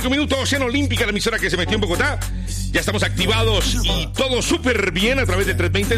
Minutos en Olímpica, la emisora que se metió en Bogotá. Ya estamos activados y todo súper bien a través de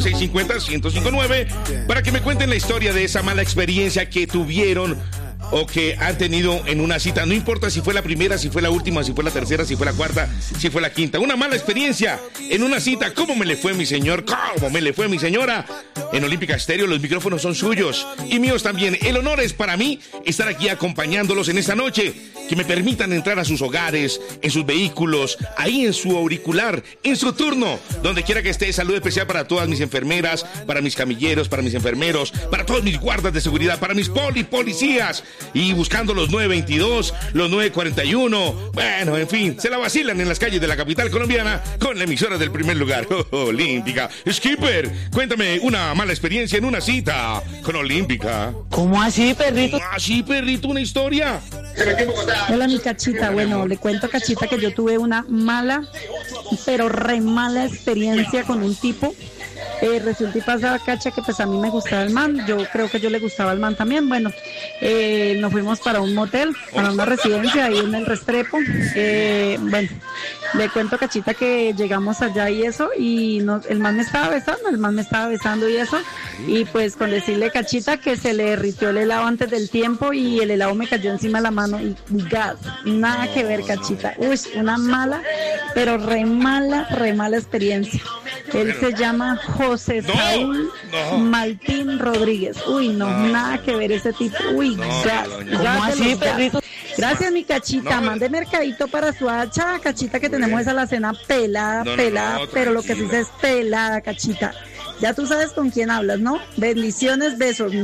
320-650-1059 para que me cuenten la historia de esa mala experiencia que tuvieron o que han tenido en una cita. No importa si fue la primera, si fue la última, si fue la tercera, si fue la cuarta, si fue la quinta. Una mala experiencia en una cita. ¿Cómo me le fue mi señor? ¿Cómo me le fue mi señora? En Olímpica Estéreo los micrófonos son suyos y míos también. El honor es para mí estar aquí acompañándolos en esta noche. Que me permitan entrar a sus hogares, en sus vehículos, ahí en su auricular, en su turno, donde quiera que esté. Salud especial para todas mis enfermeras, para mis camilleros, para mis enfermeros, para todos mis guardas de seguridad, para mis policías. Y buscando los 922, los 941. Bueno, en fin, se la vacilan en las calles de la capital colombiana con la emisora del primer lugar, Olímpica. Skipper, cuéntame una mala experiencia en una cita con Olímpica. ¿Cómo así, perrito? Así, perrito, una historia. Hola, mi Cachita. Bueno, le cuento, Cachita, que yo tuve una mala, pero re mala experiencia con un tipo. Resulta y pasa, Cacha, que pues a mí me gustaba el man. Yo creo que yo le gustaba al man también. Bueno, nos fuimos para un motel, para una residencia ahí en el Restrepo. Bueno, le cuento, Cachita, que llegamos allá y eso, y el man me estaba besando y eso. Y pues con decirle, Cachita, que se le derritió el helado antes del tiempo y el helado me cayó encima de la mano y gas, nada que ver, Cachita. Uy, una mala, pero re mala experiencia. Él se llama José Saúl Martín Rodríguez. Uy, nada que ver ese tipo. Uy, gas. ¿Cómo así, perrito? Gracias, mi Cachita. Mande mercadito para su hacha, Cachita, que tenemos esa alacena pelada, pero lo que sí es pelada, Cachita. Ya tú sabes con quién hablas, ¿no? Bendiciones, besos.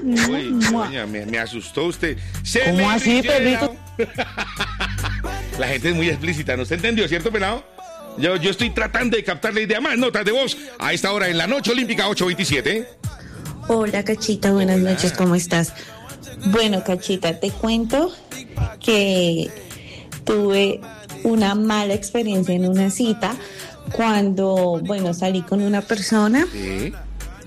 Me asustó usted. ¿Cómo así, perrito? La gente es muy explícita, ¿no se entendió, cierto, pelado? Yo estoy tratando de captar la idea. Más notas de voz a esta hora en la noche olímpica 8:27. Hola, Cachita, buenas noches, ¿cómo estás? Bueno, Cachita, te cuento que tuve una mala experiencia en una cita cuando, salí con una persona. ¿Sí?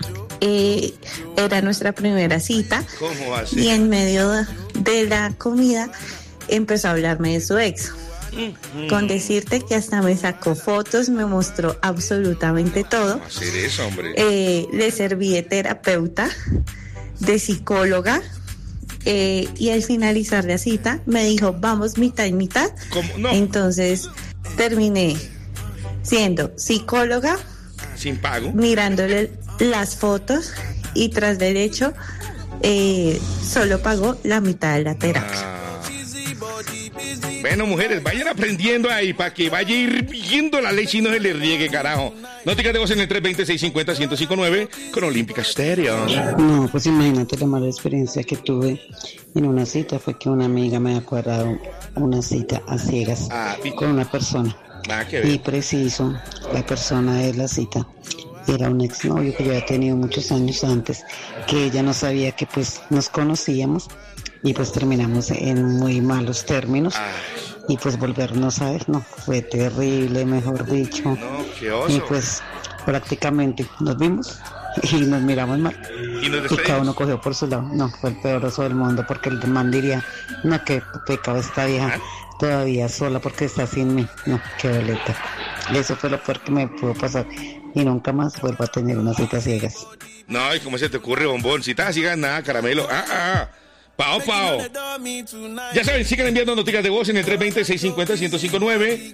Era nuestra primera cita. ¿Cómo así? Y en medio de la comida empezó a hablarme de su ex. Con decirte que hasta me sacó fotos, me mostró absolutamente todo. ¿Cómo hacer eso, hombre? Le serví de terapeuta, de psicóloga, y al finalizar la cita me dijo, vamos mitad y mitad. ¿Cómo? No. Entonces terminé siendo psicóloga, sin pago, mirándole las fotos, y tras derecho solo pagó la mitad de la terapia. Bueno, mujeres, vayan aprendiendo ahí para que vaya hirviendo la leche y no se le riegue, carajo. No te quedemos en el 320-650-1059 con Olímpica Estéreo. No, pues imagínate la mala experiencia que tuve en una cita. Fue que una amiga me había cuadrado una cita a ciegas con una persona. Y preciso, la persona de la cita era un exnovio que yo había tenido muchos años antes, que ella no sabía que pues nos conocíamos. Y pues terminamos en muy malos términos. Y pues volvernos a ver, no, fue terrible, mejor dicho. No, qué oso. Y pues prácticamente nos vimos y nos miramos mal. Y cada uno cogió por su lado. No, fue el peor oso del mundo, porque el man diría, no, qué pecado esta vieja todavía sola porque está sin mí. No, qué boleta. Eso fue lo peor que me pudo pasar. Y nunca más vuelvo a tener unas citas ciegas. No, ¿y cómo se te ocurre, bombón? Citas ciegas, nada, caramelo. Pao. Ya saben, sigan enviando noticias de voz en el 320-650-1059.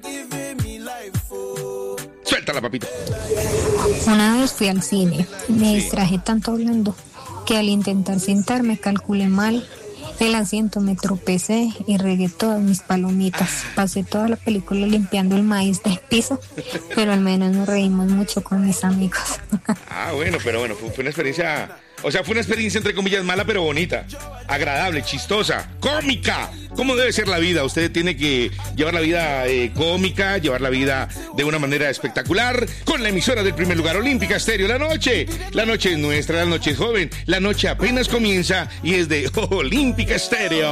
Suéltala, papito. Una vez fui al cine, me distraje tanto hablando que al intentar sentarme calculé mal el asiento, me tropecé y regué todas mis palomitas. Pasé toda la película limpiando el maíz del piso, pero al menos nos reímos mucho con mis amigos. Bueno, fue una experiencia, fue una experiencia entre comillas mala, pero bonita, agradable, chistosa, cómica. ¿Cómo debe ser la vida? Usted tiene que llevar la vida cómica, llevar la vida de una manera espectacular, con la emisora del primer lugar, Olímpica Estéreo. La noche es nuestra, la noche es joven, la noche apenas comienza y es de Olímpica Estéreo.